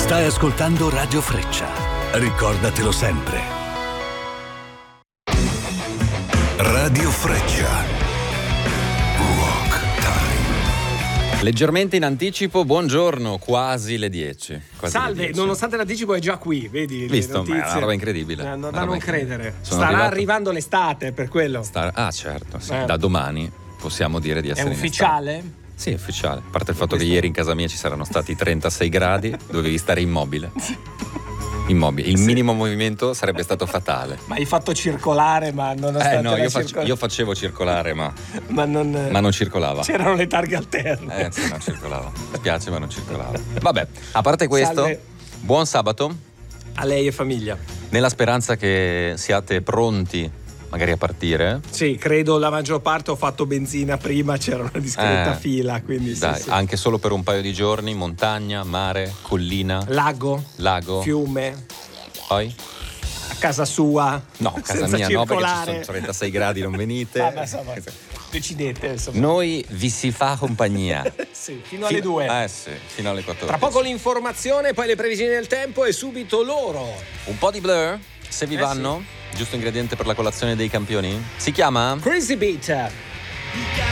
Stai ascoltando Radio Freccia. Ricordatelo sempre. Radio Freccia. Rock Time. Leggermente in anticipo, buongiorno, quasi le 10. Salve, le 10. Nonostante l'anticipo è già qui, vedi? Visto, le ma è una roba incredibile. Da non credere. Sono Starà arrivato- arrivando l'estate, per quello. Certo, sì. Da domani possiamo dire di È essere in ufficiale? estate. Sì, è ufficiale. A parte il fatto che ieri in casa mia ci saranno stati 36 gradi, dovevi stare immobile. Immobile. Il minimo movimento sarebbe stato fatale. Ma hai fatto circolare, ma nonostante No, la io facevo circolare, ma non non circolava. c'erano le targhe alterne. Sì, non circolava. Mi spiace, ma non circolava. Vabbè, a parte questo, Salve. buon sabato. A lei e famiglia. Nella speranza che siate pronti magari a partire. Sì, credo la maggior parte. Ho fatto benzina prima, c'era una discreta fila, quindi sì, Dai, sì. anche solo per un paio di giorni, montagna, mare, collina, Lago, fiume. Poi? a casa sua. No, a casa senza mia no, perché ci circolare. sono 36 gradi, non venite. Vabbè, insomma, decidete, insomma. Noi vi si fa compagnia. Sì, fino alle 2. Sì, fino alle 14. Tra poco l'informazione, poi le previsioni del tempo e subito loro. Un po' di Blur, se vi vanno. Giusto ingrediente per la colazione dei campioni? Si chiama? Crazy Beat.